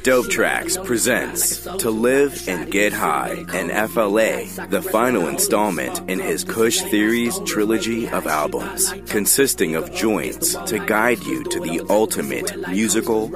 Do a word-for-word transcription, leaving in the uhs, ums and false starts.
Dope Tracks presents To Live and Get High, and F L A, the final installment in his Kush Theories trilogy of albums, consisting of joints to guide you to the ultimate musical